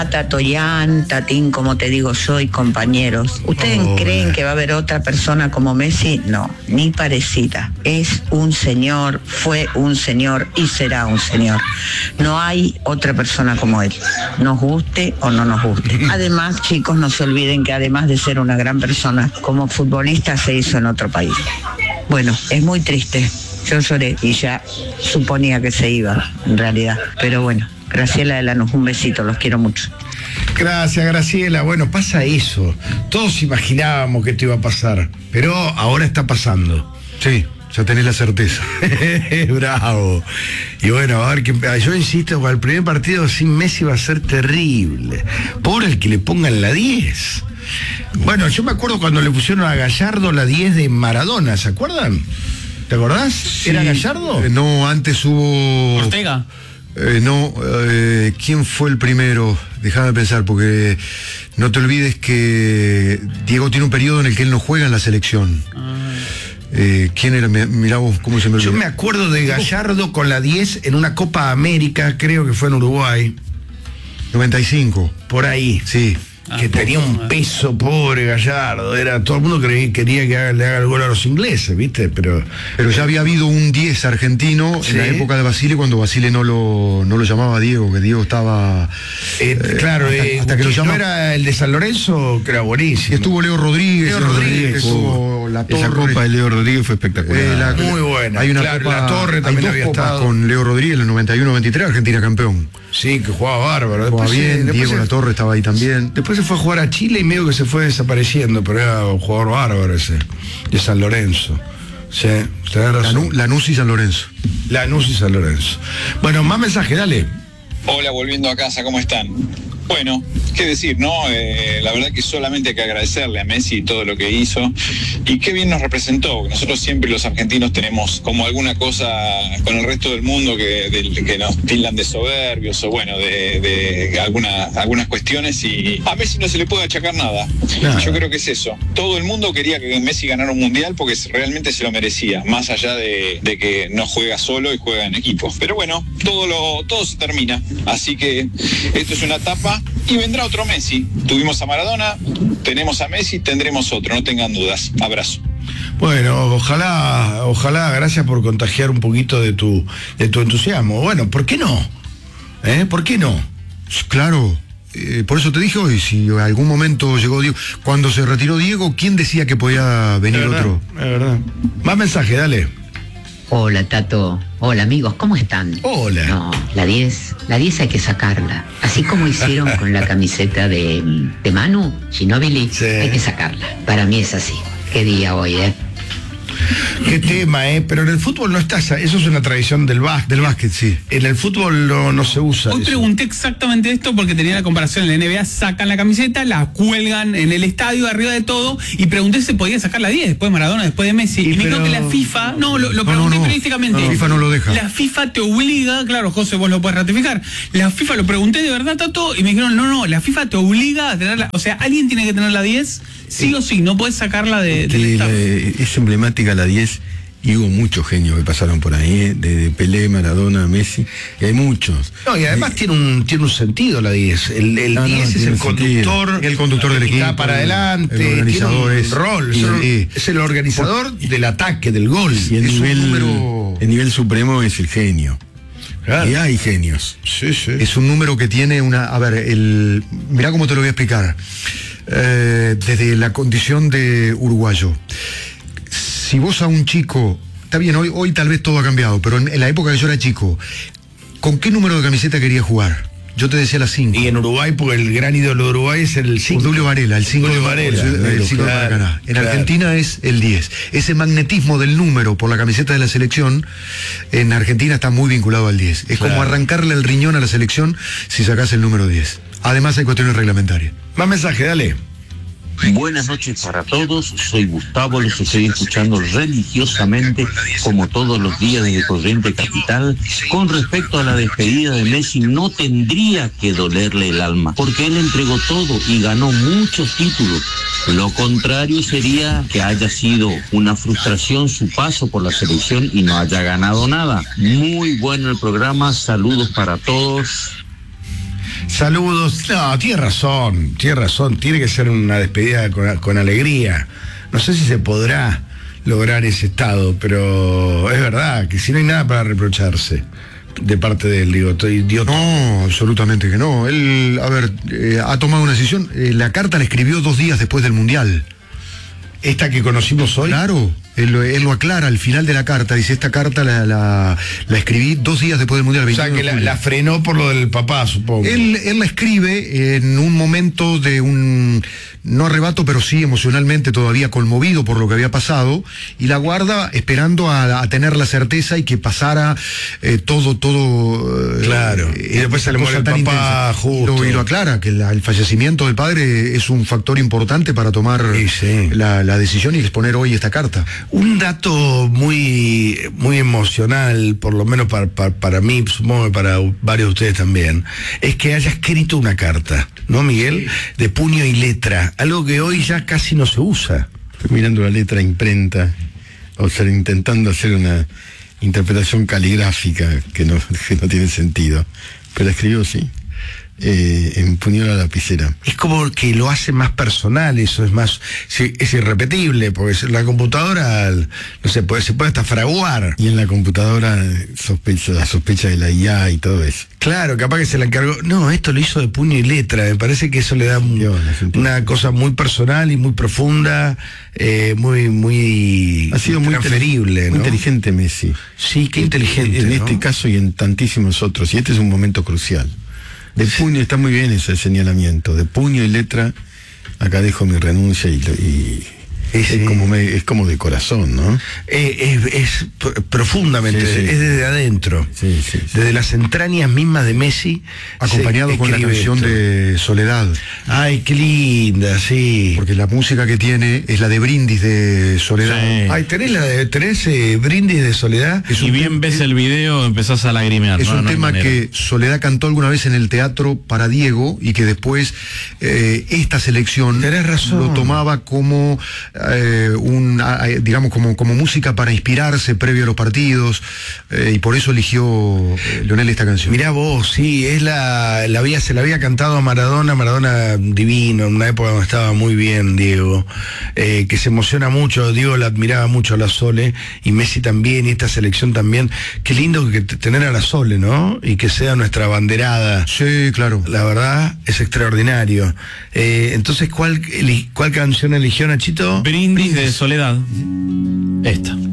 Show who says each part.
Speaker 1: Tatoyán, Tatín, como te digo yo, y compañeros. ¿Ustedes creen que va a haber otra persona como Messi? No, ni parecida. Es un señor, fue un señor y será un señor. No hay otra persona como él, nos guste o no nos guste. Además, chicos, no se olviden que además de ser una gran persona, como futbolista se hizo en otro país. Bueno, es muy triste. Yo lloré y ya suponía que se iba, en realidad. Pero bueno, Graciela de Lanús, un besito, los quiero mucho.
Speaker 2: Gracias, Graciela. Bueno, pasa eso. Todos imaginábamos que esto iba a pasar, pero ahora está pasando.
Speaker 3: Sí, ya tenés la certeza.
Speaker 2: Bravo. Y bueno, a ver, yo insisto, el primer partido sin Messi va a ser terrible. Pobre el que le pongan la 10. Bueno, yo me acuerdo cuando le pusieron a Gallardo la 10 de Maradona, ¿se acuerdan? ¿Te acordás?
Speaker 3: Sí.
Speaker 2: ¿Era Gallardo?
Speaker 3: No, antes hubo...
Speaker 4: Ortega.
Speaker 3: ¿Quién fue el primero? Déjame pensar, porque no te olvides que Diego tiene un periodo en el que él no juega en la selección. ¿Quién era? Mirá vos, ¿cómo se me olvidó?
Speaker 2: Yo me acuerdo de Gallardo con la 10 en una Copa América, creo que fue en Uruguay.
Speaker 3: 95.
Speaker 2: Por ahí.
Speaker 3: Sí.
Speaker 2: Que tenía un peso, pobre Gallardo. Todo el mundo quería que le haga el gol a los ingleses, ¿viste? Pero
Speaker 3: ya había habido un 10 argentino, ¿sí?, en la época de Basile, cuando Basile no lo llamaba Diego, que Diego estaba...
Speaker 2: claro,
Speaker 3: hasta que lo llamó.
Speaker 2: Era el de San Lorenzo, que era buenísimo.
Speaker 3: Estuvo Leo Rodríguez.
Speaker 2: Estuvo
Speaker 3: La Torre.
Speaker 5: Esa Copa de Leo Rodríguez fue espectacular.
Speaker 2: Muy buena.
Speaker 3: Hay una
Speaker 2: claro,
Speaker 3: Copa,
Speaker 2: la Torre también había estado.
Speaker 3: Con Leo Rodríguez en el 91-93, Argentina campeón.
Speaker 2: Sí, que jugaba bárbaro.
Speaker 3: Jugaba bien, Diego La Torre estaba ahí también.
Speaker 2: Después se fue a jugar a Chile y medio que se fue desapareciendo, pero era un jugador bárbaro ese, de San Lorenzo. Sí, tenés razón.
Speaker 3: Lanús y San Lorenzo.
Speaker 2: Lanús y San Lorenzo. Bueno, más mensajes, dale.
Speaker 6: Hola, volviendo a casa, ¿cómo están? Bueno, qué decir, ¿no? La verdad que solamente hay que agradecerle a Messi todo lo que hizo y qué bien nos representó, porque nosotros siempre los argentinos tenemos como alguna cosa con el resto del mundo que nos tildan de soberbios o bueno, de algunas cuestiones, y a Messi no se le puede achacar nada. Yo creo que es eso. Todo el mundo quería que Messi ganara un mundial porque realmente se lo merecía, más allá de que no juega solo y juega en equipo. Pero bueno, todo se termina, así que esto es una etapa y vendrá otro Messi. Tuvimos a Maradona, tenemos a Messi, tendremos otro, no tengan dudas. Abrazo.
Speaker 2: Bueno, ojalá, gracias por contagiar un poquito de tu entusiasmo. Bueno, ¿por qué no? ¿Por qué no?
Speaker 3: Claro, por eso te dije hoy, si en algún momento llegó Diego, cuando se retiró Diego, ¿quién decía que podía venir otro?
Speaker 2: Es verdad. Más mensaje, dale.
Speaker 7: Hola, Tato. Hola, amigos, ¿cómo están?
Speaker 2: Hola.
Speaker 7: No, la 10 hay que sacarla. Así como hicieron con la camiseta de Manu Ginóbili, sí, hay que sacarla. Para mí es así. Qué día hoy,
Speaker 2: Qué tema, pero en el fútbol no está eso es una tradición del básquet.
Speaker 3: Del básquet, sí.
Speaker 2: En el fútbol no se usa.
Speaker 4: Hoy pregunté exactamente esto porque tenía la comparación en la NBA, sacan la camiseta, la cuelgan en el estadio arriba de todo, y pregunté si se podía sacar la 10 después de Maradona, después de Messi. Y me dijo que la FIFA, lo pregunté periodísticamente.
Speaker 3: La FIFA no lo deja.
Speaker 4: La FIFA te obliga, claro, José, vos lo puedes ratificar. La FIFA, lo pregunté de verdad, Tato, y me dijeron, no, la FIFA te obliga a tenerla. O sea, alguien tiene que tener la 10, sí o sí, no puedes sacarla del estadio.
Speaker 5: Es emblemática la 10 y hubo muchos genios que pasaron por ahí, de Pelé, Maradona, Messi, y hay muchos.
Speaker 2: No, y además tiene un sentido la 10. El 10 es el conductor
Speaker 3: del equipo.
Speaker 2: Está para adelante,
Speaker 3: el organizador
Speaker 2: tiene un rol. Es el organizador del ataque, del gol.
Speaker 5: Y el nivel supremo es el genio. Claro. Y hay genios.
Speaker 2: Sí.
Speaker 3: Es un número que tiene una... A ver, mirá cómo te lo voy a explicar. Desde la condición de uruguayo. Si vos a un chico, está bien, hoy tal vez todo ha cambiado, pero en la época que yo era chico, ¿con qué número de camiseta quería jugar? Yo te decía las 5.
Speaker 2: Y en Uruguay, porque el gran ídolo de Uruguay es el 5.
Speaker 3: Julio Varela, el 5 de Varela. El 5 de Maracaná. En Argentina es el 10. Ese magnetismo del número por la camiseta de la selección, en Argentina está muy vinculado al 10. Es como arrancarle el riñón a la selección si sacás el número 10. Además hay cuestiones reglamentarias.
Speaker 2: Más mensaje, dale.
Speaker 8: Buenas noches para todos, soy Gustavo, los estoy escuchando religiosamente como todos los días desde Corriente Capital. Con respecto a la despedida de Messi, no tendría que dolerle el alma, porque él entregó todo y ganó muchos títulos. Lo contrario sería que haya sido una frustración su paso por la selección y no haya ganado nada. Muy bueno el programa, saludos para todos.
Speaker 2: Saludos. No, tiene razón. Tiene que ser una despedida con alegría. No sé si se podrá lograr ese estado, pero es verdad que si no hay nada para reprocharse de parte de él, digo, estoy idiota.
Speaker 3: No, absolutamente que no. Él, ha tomado una decisión. La carta la escribió 2 días después del Mundial.
Speaker 2: ¿Esta que conocimos hoy?
Speaker 3: Claro, él lo aclara al final de la carta. Dice, esta carta la escribí 2 días después del Mundial.
Speaker 2: O sea, que la frenó por lo del papá, supongo.
Speaker 3: Él la escribe en un momento de un, no arrebato, pero sí emocionalmente todavía conmovido por lo que había pasado, y la guarda esperando a tener la certeza y que pasara todo.
Speaker 2: Claro, y después se le muere el papá justo.
Speaker 3: Y lo aclara, que el fallecimiento del padre es un factor importante para tomar la decisión y exponer hoy esta carta.
Speaker 2: Un dato muy, muy emocional, por lo menos para mí, supongo que para varios de ustedes también, es que haya escrito una carta, ¿no, Miguel? De puño y letra, algo que hoy ya casi no se usa.
Speaker 5: Estoy mirando la letra imprenta, o sea, intentando hacer una interpretación caligráfica que no tiene sentido, pero escribió sí. Empuñó la lapicera.
Speaker 2: Es como que lo hace más personal, eso es más, es irrepetible, porque la computadora, no sé, se puede hasta fraguar.
Speaker 5: Y en la computadora la sospecha de la IA y todo eso.
Speaker 2: Claro, capaz que se la encargó. No, esto lo hizo de puño y letra. Me parece que eso le da una cosa muy personal y muy profunda, muy
Speaker 5: ha sido muy
Speaker 2: transferible, ¿no?
Speaker 5: Muy inteligente Messi.
Speaker 2: Sí, qué inteligente.
Speaker 5: En este caso y en tantísimos otros. Y este es un momento crucial. De puño, está muy bien ese señalamiento. De puño y letra, acá dejo mi renuncia y es como de corazón, ¿no?
Speaker 2: Es profundamente,
Speaker 5: sí.
Speaker 2: Es desde adentro,
Speaker 5: sí.
Speaker 2: Desde las entrañas mismas de Messi.
Speaker 3: Acompañado con la canción de Soledad.
Speaker 2: Ay, qué linda, sí.
Speaker 3: Porque la música que tiene es la de Brindis de Soledad.
Speaker 2: Sí. Ay, tenés Brindis de Soledad.
Speaker 9: Y bien ves el video, empezás a lagrimear.
Speaker 3: Es un tema que Soledad cantó alguna vez en el teatro para Diego y que después esta selección lo tomaba como digamos como música para inspirarse previo a los partidos, y por eso eligió Leonel esta canción.
Speaker 2: Mirá vos, sí, se la había cantado a Maradona divino, en una época donde estaba muy bien Diego, que se emociona mucho. Diego la admiraba mucho a la Sole, y Messi también, y esta selección también. Qué lindo que tener a la Sole, ¿no? Y que sea nuestra banderada.
Speaker 3: Sí, claro.
Speaker 2: La verdad es extraordinario. Entonces, ¿cuál canción eligió Nachito?
Speaker 9: Brindis de Soledad. Esta.